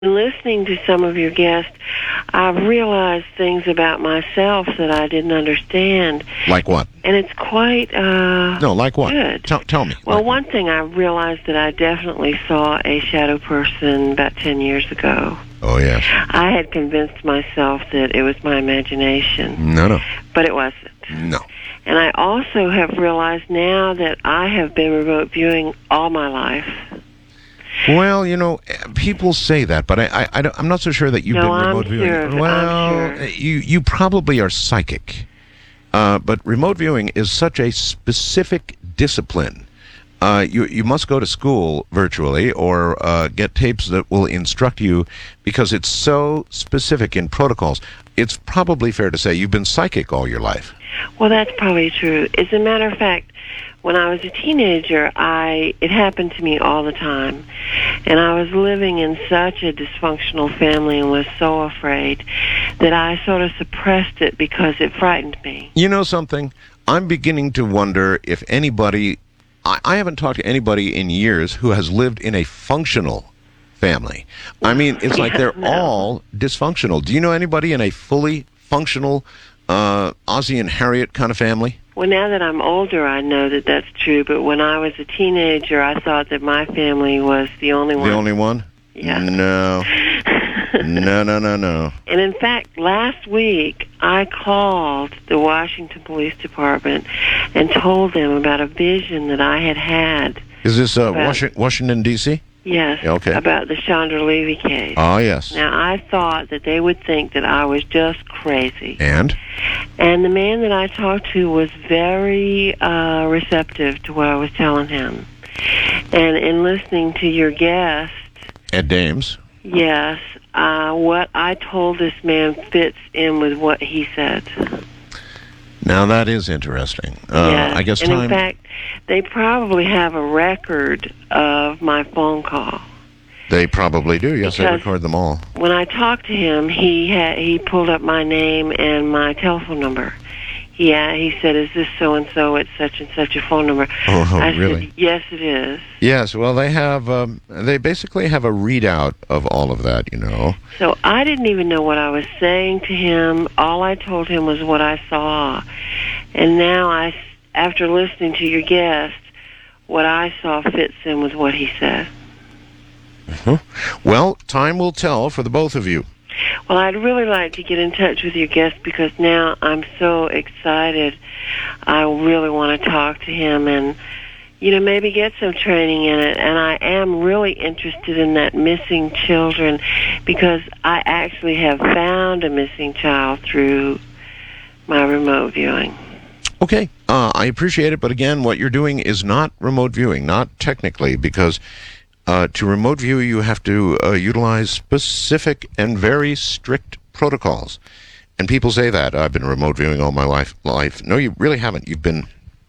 Listening to some of your guests, I've realized things about myself that I didn't understand. Like what? And it's quite No, like what? good. Tell me. Well, like one thing I realized that I definitely saw a shadow person about 10 years ago. Oh, yes. I had convinced myself that it was my imagination. No. But it wasn't. No. And I also have realized now that I have been remote viewing all my life. Well, people say that, but I'm not so sure that you've been remote viewing. Sure, well, I'm sure. You probably are psychic, but remote viewing is such a specific discipline. You must go to school virtually or get tapes that will instruct you because it's so specific in protocols. It's probably fair to say you've been psychic all your life. Well, that's probably true. As a matter of fact, when I was a teenager, it happened to me all the time. And I was living in such a dysfunctional family and was so afraid that I sort of suppressed it because it frightened me. You know something? I'm beginning to wonder if anybody... I haven't talked to anybody in years who has lived in a functional family. I mean, it's like they're all dysfunctional. Do you know anybody in a fully functional Ozzie and Harriet kind of family? Well, now that I'm older, I know that that's true. But when I was a teenager, I thought that my family was the only one. The only one? Yeah. No. No. And in fact, last week, I called the Washington Police Department and told them about a vision that I had had. Is this Washington, D.C.? Yes, okay. About the Chandra Levy case. Oh, yes. Now, I thought that they would think that I was just crazy. And the man that I talked to was very receptive to what I was telling him. And in listening to your guest... Ed Dames. Yes, what I told this man fits in with what he said. Now, that is interesting. Yes. I guess and in fact, they probably have a record of my phone call. They probably do. Yes, they record them all. When I talked to him, he pulled up my name and my telephone number. He said, "Is this so and so? It's such and such a phone number." I really? said, "Yes, it is." Yes. Well, they have. They basically have a readout of all of that. So I didn't even know what I was saying to him. All I told him was what I saw, and now after listening to your guest, what I saw fits in with what he said. Well, time will tell for the both of you. Well, I'd really like to get in touch with your guest because now I'm so excited. I really want to talk to him and, maybe get some training in it. And I am really interested in that missing children because I actually have found a missing child through my remote viewing. Okay, I appreciate it. But again, what you're doing is not remote viewing, not technically, because... to remote view, you have to utilize specific and very strict protocols. And people say that I've been remote viewing all my life. No, you really haven't. You've been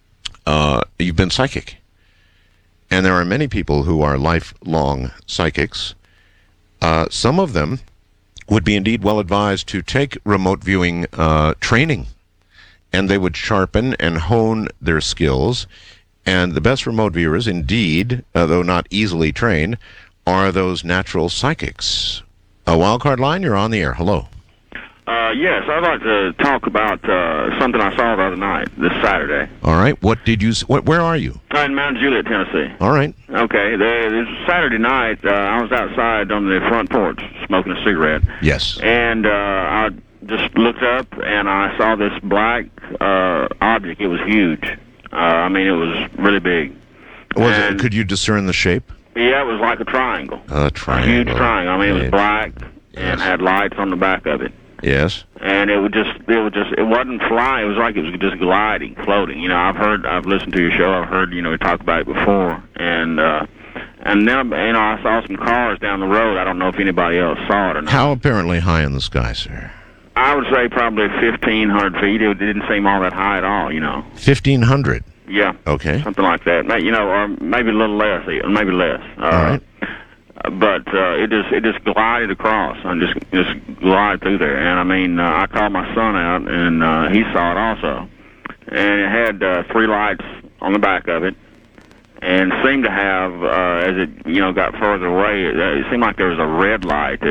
psychic. And there are many people who are lifelong psychics. Some of them would be indeed well advised to take remote viewing training, and they would sharpen and hone their skills. And the best remote viewers, indeed, though not easily trained, are those natural psychics. A wildcard line, you're on the air. Hello. Yes, I'd like to talk about something I saw the other night, this Saturday. All right. What did you? Where are you? In Mount Juliet, Tennessee. All right. Okay. This Saturday night, I was outside on the front porch smoking a cigarette. Yes. And I just looked up, and I saw this black object. It was huge. It was really big. Could you discern the shape? Yeah, it was like a triangle. A triangle. A huge triangle. It was black and had lights on the back of it. Yes. And it wasn't flying. It was like it was just gliding, floating. I've listened to your show. I've heard, we talked about it before. And then, I saw some cars down the road. I don't know if anybody else saw it or not. How apparently high in the sky, sir? I would say probably 1,500 feet. It didn't seem all that high at all, 1,500? Yeah. Okay. Something like that. Or maybe a little less, maybe less. All right. But it just glided across and just glided through there. And I called my son out, and he saw it also. And it had 3 lights on the back of it, and seemed to have, as it got further away, it seemed like there was a red light